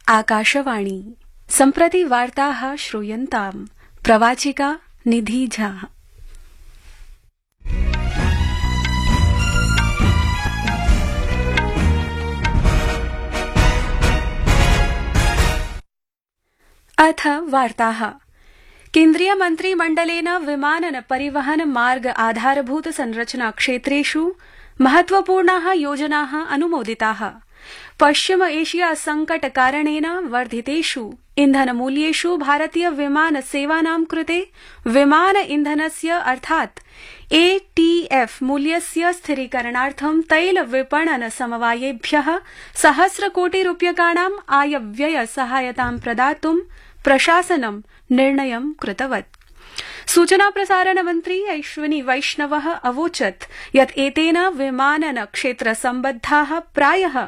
आकाशवाणी सम्प्रति वार्ताः श्रूयन्ताम् प्रवाचिका निधि झा। अथ वार्ताः। केन्द्रीय मन्त्रिमण्डलेन विमानन परिवहन मार्ग आधारभूत संरचना क्षेत्रेषु महत्वपूर्णाः योजनाः अनुमोदिताः। पश्चिम एशिया संकट कारणेन वर्धितेषु इन्धनमूल्येषु भारतीय विमान सेवानां कृते विमान इन्धनस्य अर्थात् एटीएफ मूल्यस्य स्थिरीकरणार्थं तैल विपणन समवायेभ्यः सहस्रकोटिरूप्यकाणां आयव्यय सहायतां प्रदातुं प्रशासनं निर्णयं कृतवत्। सूचना प्रसारण मन्त्री अश्विनी वैष्णवः अवोचत् यत् एतेन विमानन क्षेत्र सम्बद्धाः प्रायः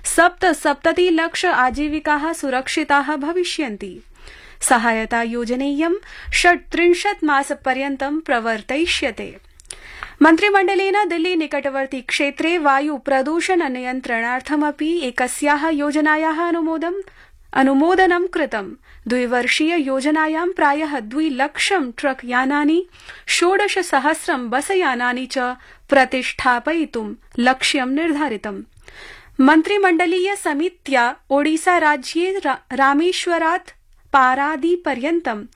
77 लाख आजीविकाः सुरक्षिताः भविष्यन्ति। सहायता योजनेयं 36 मासपर्यन्तं प्रवर्तयिष्यते। मन्त्रिमण्डलेन दिल्ली निकटवर्ती क्षेत्रे वायु प्रदूषण नियन्त्रणार्थमपि एकस्याः योजनायाः अनुमोदनं कृतम्। द्विवर्षीय योजनायां प्रायः 2 लक्षं ट्रक यानानि 16,000 बसयानानि च प्रतिष्ठापयितुं लक्ष्यं निर्धारितम्। मन्त्रिमण्डलीय समित्या ओडिसा राज्ये रामेश्वरात् पारादीपर्यन्तं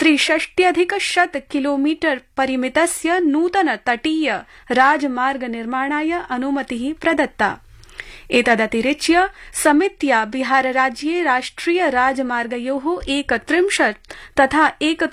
63,100 किलोमीटर परिमितस्य नूतन तटीय राजमार्ग निर्माणाय अनुमतिः प्रदत्ता। एतदतिरिच्य समित्या बिहार राज्ये राष्ट्रिय राजमार्गयोः 31 तथा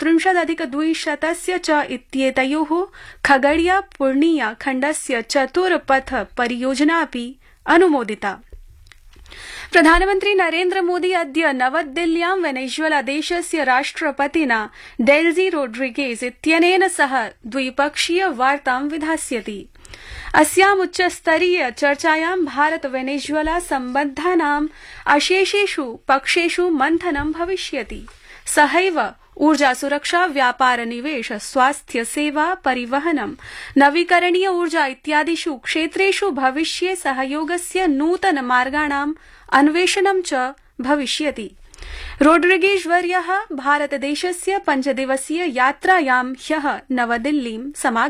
31,200 च इत्येतयोः खगड़िया पूर्णिया खण्डस्य चतुर्पथ परियोजनापि अनुमोदिता। प्रधानमन्त्री नरेन्द्र मोदी अद्य नवदिल्ल्यां वेनेजुएला देशस्य राष्ट्रपतिना डेल्जी रोड्रिगेज इत्यनेन सह द्विपक्षीय वार्तां विधास्यति। अस्याम् उच्चस्तरीय चर्चायां भारत वेनेजुएला सम्बद्धानाम् अशेषेषु पक्षेषु मन्थनं भविष्यति। सहैव ऊर्जा सुरक्षा, व्यापार, निवेश, स्वास्थ्य सेवा, परिवहनं, नवीकरणीय ऊर्जा इत्यादिषु क्षेत्रेषु भविष्ये सहयोगस्य नूतन मार्गाणाम् अन्वेषणं च भविष्यति। रोड्रिगेज वर्यः भारतदेशस्य 5 दिवसीय यात्रायां ह्यः नवदिल्लीं समागतः।